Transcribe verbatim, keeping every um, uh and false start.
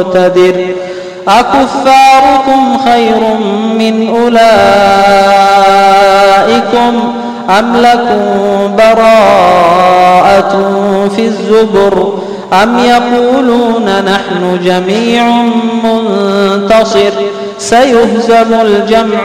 مقتدر أكفاركم خير من أولئكم أم لكم براءة في الزبر أم يقولون نحن جميع منتصر سيهزم الجمع